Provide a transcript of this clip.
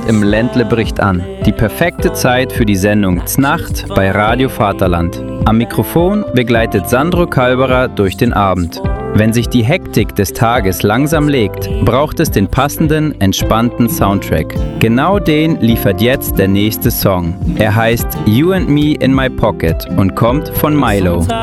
Abend im Ländle bricht an. Die perfekte Zeit für die Sendung Znacht bei Radio Vaterland. Am Mikrofon begleitet Sandro Kalberer durch den Abend. Wenn sich die Hektik des Tages langsam legt, braucht es den passenden, entspannten Soundtrack. Genau den liefert jetzt der nächste Song. Er heißt You and Me in My Pocket und kommt von Milo.